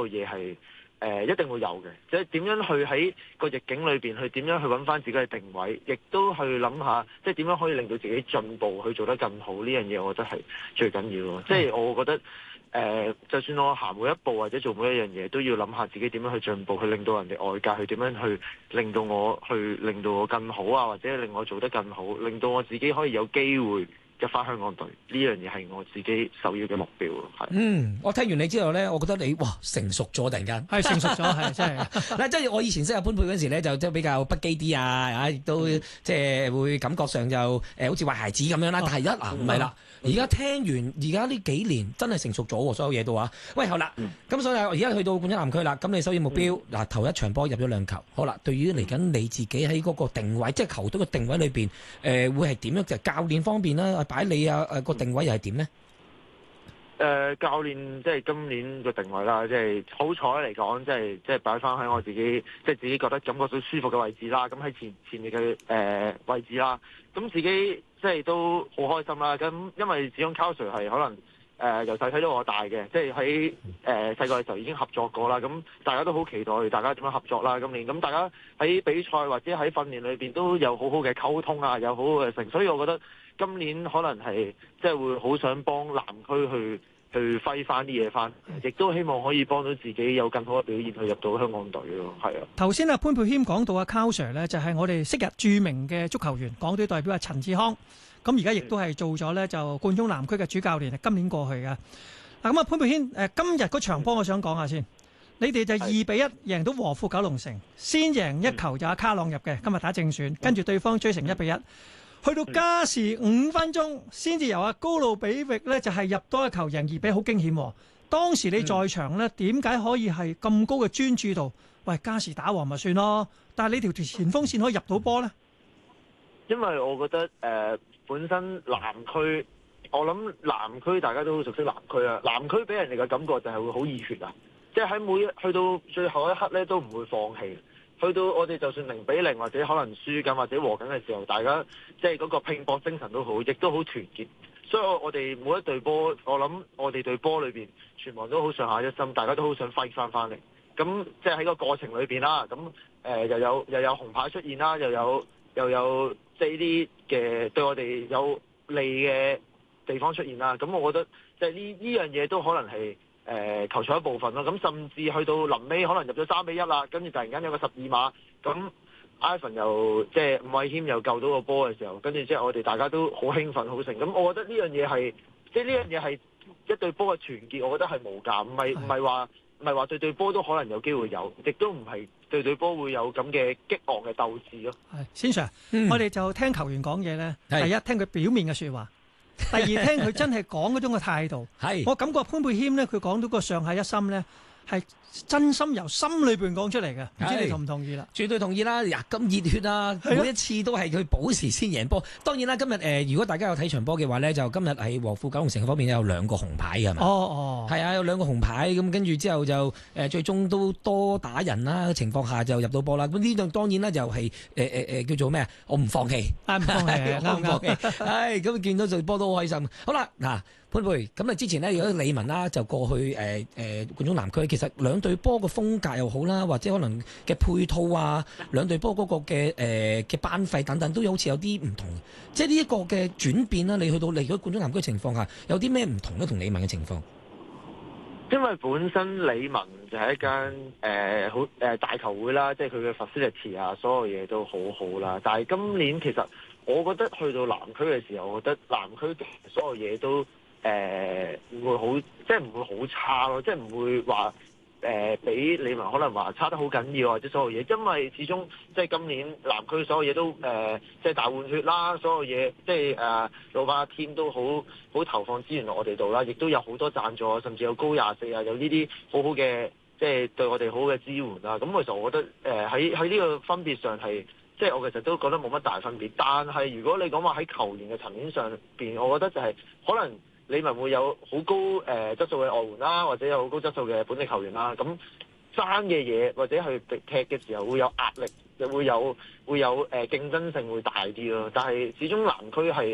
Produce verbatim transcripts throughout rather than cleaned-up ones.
有嘢係誒一定會有嘅，即係點樣去喺個逆境裏邊去點樣去揾翻自己嘅定位，亦都去諗下即係點樣可以令到自己進步去做得更好呢樣嘢，我覺得係最緊要咯。即係我覺得誒、呃，就算我行每一步或者做每一樣嘢，都要諗下自己點樣去進步，去令到人哋外界去點樣去令到我去令到我更好啊，或者令我做得更好，令到我自己可以有機會入翻香港隊，呢樣嘢係我自己首要嘅目標咯。係。 嗯，我聽完你之後咧，我覺得你哇成熟咗，突然間係成熟咗，係真係。 嗱，即係我以前識阿潘佩嗰陣時咧，就即係比較不羈啲啊，啊，亦都即係會感覺上就誒、呃、好似壞孩子咁樣啦。但係而家嗱唔係啦，而家聽完而家呢幾年真係成熟咗喎，所有嘢都話。喂，好啦，咁所以而家去到冠軍南區啦，咁你首要目標嗱、嗯、頭一場波入咗兩球，好啦，對於嚟緊你自己喺嗰個定位，即係球隊嘅定位裏邊，誒、呃、會係點樣？就係、教練方面啦，擺你啊誒個定位又係點呢？ 誒、呃、教練即係今年個定位啦，即係好彩嚟講，即係即係擺翻喺我自己，即係自己覺得感覺到舒服嘅位置啦。咁喺前前面嘅誒位置啦，咁自己即係都好開心啦。咁因為始終 Karl Sir 係可能誒由細睇到我大嘅，即係喺誒細個嘅時候已經合作過啦。咁大家都好期待大家點樣合作啦。今年咁大家喺比賽或者喺訓練裏邊都有好好嘅溝通啊，有好好嘅成，所以我覺得今年可能係即係會好想幫南區去去揮翻啲嘢翻，亦都希望可以幫到自己有更好嘅表現去入到香港隊咯。係啊， 頭先阿潘佩謙講到阿 Karl Sir 咧，就係我哋昔日著名嘅足球員，港隊代表阿陳志康。咁而家亦都係做咗咧就冠忠南區嘅主教練，今年過去嘅。嗱咁啊，潘佩謙誒今日嗰場波我想講下先，你哋就二比一贏到和富九龍城，先贏一球就阿卡朗入嘅，今日打正選，跟住對方追成一比一。去到加時五分鐘，先至由阿高路比域咧就係入多一球贏二比，好驚險。當時你在場咧，點解可以係咁高嘅專注度？喂，加時打和咪算咯，但係你條條前鋒線可以入到波咧？ 因為我覺得誒、呃、本身南區，我諗南區大家都好熟悉南區啊。南區俾人哋嘅感覺就係會好熱血啊，即係喺每去到最後一刻咧都唔會放棄。去到我哋就算零比零或者可能輸緊或者和緊嘅時候，大家即係嗰個拼搏精神都好，亦都好團結。所以我哋每一隊波，我諗我哋隊波裏邊全部都好上下一心，大家都好想 fight 翻翻嚟。咁即係喺個過程裏邊啦，咁誒、呃、又有又有紅牌出現啦，又有又有即係呢啲嘅對我哋有利嘅地方出現啦。咁我覺得即係呢呢樣嘢都可能係。誒、呃、球賽一部分咯，咁甚至去到臨尾可能入咗三比一啦，跟住突然間有個十二碼，咁 Ivan 又即係伍偉謙又救到個波嘅時候，跟住即係我哋大家都好興奮好盛，咁我覺得呢樣嘢係即係呢樣嘢係一隊波嘅團結，我覺得係無價，唔係唔係話唔係話對對波都可能有機會有，亦都唔係對對波會有咁嘅激昂嘅鬥志咯。係，先 Sir， 嗯、我哋就聽球員講嘢咧，第一聽佢表面嘅説話。第二聽佢真係講嗰種嘅態度，係我感覺潘佩謙咧，佢講到個上下一心咧，係真心由心裏邊講出嚟嘅，唔知你同唔同意啦？絕對同意啦！呀，咁熱血啊，每一次都係佢補時先贏波。當然啦，今日誒、呃，如果大家有睇場波嘅話咧，就今日喺和富九龍城方面有兩個紅牌嘅，係嘛？哦哦，係啊，有兩個紅牌咁，跟住之後就誒、呃，最終都多打人啦情況下就入到波啦。咁呢度當然啦，就係誒誒誒叫做咩啊？我唔放棄，唔放棄，我唔放棄。唉，咁見到隊波都好開心。好啦，嗱。潘佩，咁啊之前咧，如果李文啦就過去誒誒冠忠南區，其實兩隊波嘅風格又好啦，或者可能嘅配套啊，兩隊波嗰個嘅誒嘅班費等等，都好似有啲唔同。即係呢一個嘅轉變啦，你去到嚟咗冠忠南區嘅情況下，有啲咩唔同咧？同李文嘅情況？ 因為本身李文就係一間誒好誒大球會啦，即係佢嘅 facility 啊，所有嘢都好好啦。但係今年其實我覺得去到南區嘅時候，我覺得南區嘅所有嘢都誒唔、呃、會好，即係唔會好差咯，即係唔會話誒、呃、比李文可能話差得好緊要或者所有嘢，因為始終即係今年南區所有嘢都誒、呃、即係大換血啦，所有嘢即係誒、呃、老闆 team 都好好投放資源落我哋度啦，亦都有好多贊助，甚至有高廿四啊，有呢啲好好嘅即係對我哋好嘅支援啦。咁其實我覺得誒喺喺呢個分別上係。即係我其實都覺得冇乜大分別，但係如果你講話喺球員嘅層面上邊，我覺得就係可能你咪會有好高誒、呃、質素嘅外援啦，或者有好高質素嘅本地球員啦，咁爭嘅嘢或者去踢嘅時候會有壓力，又會有會有誒競爭性會大啲咯。但係始終南區係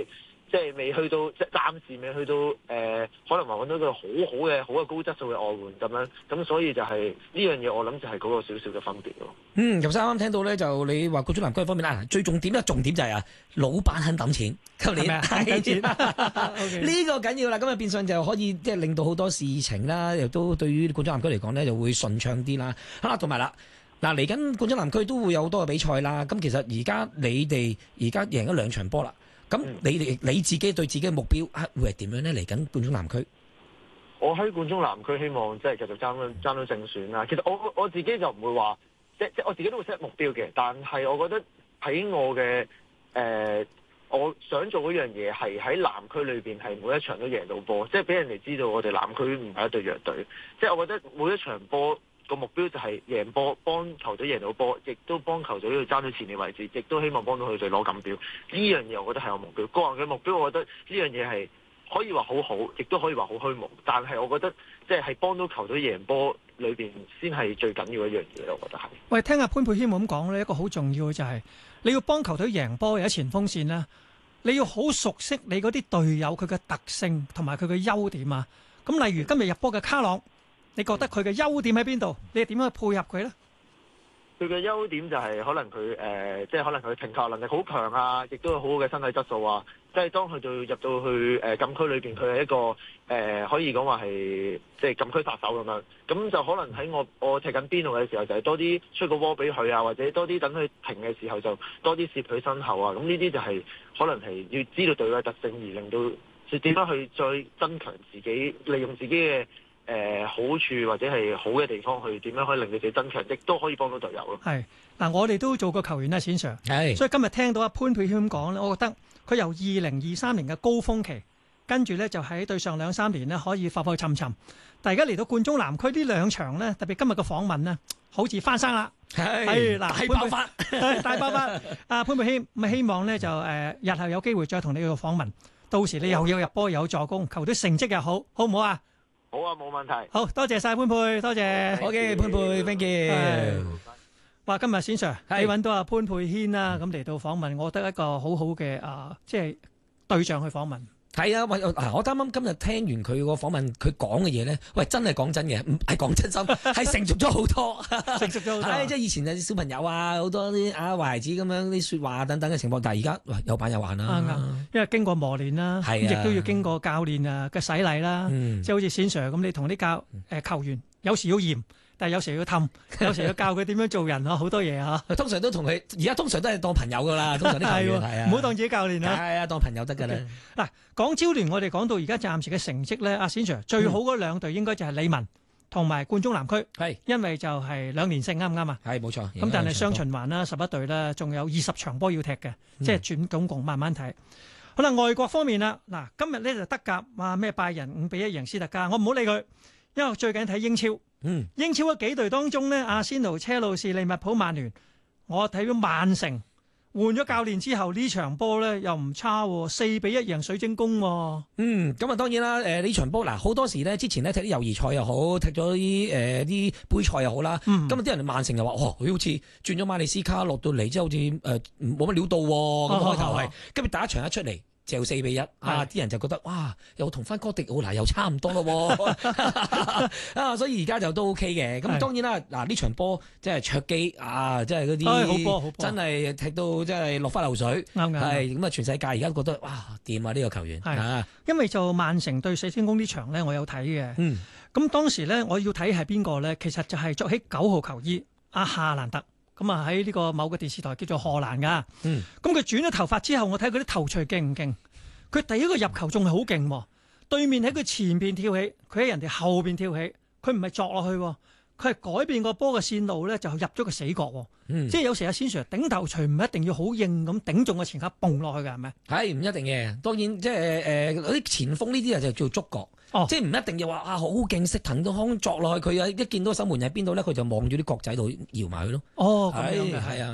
即係未去到，即係暫時未去到誒、呃，可能話揾到個好好嘅、好嘅高質素嘅外援咁樣，咁所以就係呢樣嘢，我諗就係嗰個少少嘅分別咯。 嗯，頭先啱啱聽到咧，就你話冠忠南區方面啦，最重點咧，重點就係啊，老闆肯抌錢，今年肯抌錢， 呢個緊要啦。咁啊變相就可以即係令到好多事情啦，亦都對於冠忠南區嚟講咧，就會順暢啲啦。嚇，同埋啦。嗱，嚟緊冠忠南區都會有好多嘅比賽啦。咁其實而家你哋而家贏咗兩場波啦。咁你哋你自己對自己嘅目標啊，會係點樣咧？嚟緊冠忠南區， 我喺冠忠南區希望即係繼續爭到爭到正選啦。其實我我自己就唔會話，即即我自己都會 set 目標嘅。但係我覺得喺我嘅誒、呃，我想做嗰樣嘢係喺南區裏邊係每一場都贏到波，即係俾人哋知道我哋南區唔係一隊弱隊。即係我覺得每一場波個目標就係贏波，幫球隊贏到波，亦都幫球隊去爭到前列位置，亦都希望幫到佢哋攞錦標。呢樣嘢我覺得係我目標。個人嘅目標，我覺得呢樣嘢係可以話好好，亦都可以話好虛無。但係我覺得即係係幫到球隊贏波裏邊先係最緊要一樣嘢咯。我覺得係。 喂，聽阿潘沛謙咁講咧，一個好重要嘅就係、是、你要幫球隊贏波，有前鋒線啦，你要好熟悉你嗰啲隊友佢嘅特性同埋佢嘅優點啊。咁例如今日入波嘅卡朗。你覺得佢嘅優點喺邊度？你係點樣去配合佢咧？ 佢嘅優點就係可能佢誒、呃，即係可能佢停球能力好強啊，亦都有好好嘅身體質素啊。即係當佢到入到去誒、呃、禁區裏邊，佢係一個誒、呃、可以講話係即係禁區殺手咁樣。咁就可能喺我我踢緊邊路嘅時候，就係多啲出個波俾佢啊，或者多啲等佢停嘅時候就多啲攝佢身後啊。咁呢啲就係可能係要知道隊友嘅特性，而令到點樣去再增強自己，利用自己嘅。誒、呃、好處或者係好嘅地方，去點樣可以令佢哋增強，亦都可以幫到隊友咯。係嗱，我哋都做過球員啦，冼 Sir。係，所以今日聽到阿潘沛謙咁講咧，我覺得佢由二零二三年嘅高峰期，跟住咧就喺對上兩三年呢可以浮浮沉沉，但係而家嚟到冠忠南區呢兩場咧，特別今日嘅訪問呢，好似翻生啦。係嗱，大爆發，大爆發。阿潘沛謙咁希望咧就誒、呃、日後有機會再同你去訪問，到時你又有入波又有助攻，球隊成績又好，好唔好啊？ 好啊，冇問題。 好多謝晒潘沛，多謝。 好嘅，潘沛 ，thank you。 哇，今日冼 Sir 你揾到阿潘沛謙啦，咁嚟到訪問，我覺得一個好好嘅啊，即係對象去訪問。 係啊，喂，嗱，我啱啱今日聽完佢個訪問，佢講嘅嘢咧，喂，真係講真嘅，唔係講真心，係成熟咗好多，成熟咗好多。即係以前有啲小朋友啊，好多啲啊壞孩子咁樣啲説話等等嘅情況，但係而家有板有眼啦。因為經過磨練啦，亦都要經過教練啊嘅洗禮啦。即係好似冼 Sir 咁，你同啲教誒球員有時要嚴。但係有時要氹，有時要教佢點樣做人啊，好多嘢啊。通常都同佢，而家通常都係當朋友噶啦。通常啲球員係啊，唔好當自己教練啊。係啊，當朋友得㗎啦。嗱，港超聯我哋講到而家暫時嘅成績咧，阿冼 Sir 最好嗰兩隊應該就係理文同埋冠忠南區。係，因為就係兩連勝，啱唔啱啊？係，冇錯。咁但係雙循環啦，十一隊啦，仲有二十場波要踢嘅，即係轉總共慢慢睇。好啦，外國方面啦，嗱，今日咧就德甲話咩拜仁五比一贏斯特加，我唔好理佢，因為我最近睇英超。嗯，英超嗰幾隊當中呢，阿仙奴、車路士、利物浦、曼聯，我睇到曼城換咗教練之後呢場波呢又唔差，四比一贏水晶宮。嗯，咁啊當然啦，誒呢場波嗱好多時呢，之前呢踢啲友誼賽又好，踢咗啲誒啲杯賽又好啦。咁啊啲人曼城又話，哇，佢好似轉咗馬利斯卡落到嚟之後，好似誒冇乜料到咁開頭係，跟住第一場一出嚟。就四比一啊！啲人就覺得哇，又同翻哥迪奧拿又差唔多咯啊！所以而家就都 OK 嘅。咁當然啦，嗱呢場波即係卓基啊，即係嗰啲好波好波，真係踢到即係落花流水。啱嘅，係咁啊！全世界而家覺得哇掂啊！呢個球員啊，因為就曼城對水晶宮呢場咧，我有睇嘅。嗯，咁當時咧，我要睇係邊個咧？其實就係着起九號球衣阿夏蘭特。咁啊喺呢個某個電視台叫做荷蘭噶，咁佢轉咗頭髮之後，我睇佢啲頭槌勁唔勁？佢第一個入球仲係好勁，對面喺佢前邊跳起，佢喺人哋後邊跳起，佢唔係作落去，佢係改變個波嘅線路咧，就入咗個死角。嗯、即係有時阿冼 Sir 頂頭槌唔一定要好硬咁頂中個前卡蹦落去嘅，係咪？係唔一定嘅，當然即係誒嗰啲前鋒呢啲啊就叫觸角。哦，即係唔一定要話啊好勁識騰到康作落去，佢啊一見到守門喺邊度咧，佢就望住啲角仔度搖埋佢咯。哦，係係啊。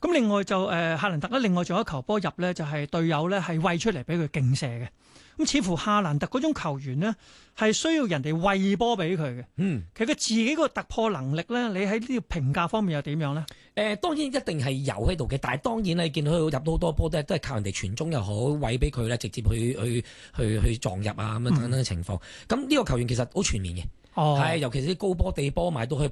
咁另外就誒、呃、夏蘭特咧，另外仲有一球波入咧，就係、是、隊友咧係餵出嚟俾佢勁射嘅。咁似乎夏蘭特嗰種球員呢，係需要人哋餵波俾佢嘅。嗯，其實佢自己個突破能力咧，你喺呢個評價方面又點樣咧？誒、 呃，當然一定係有喺度嘅，但係當然你見到佢入到好多波都係都係靠人哋傳中又好，餵俾佢咧，直接去去去去撞入啊咁樣等等嘅情況。咁呢、嗯、個球員其實好全面嘅。哦，係，尤其是啲高波地波買到去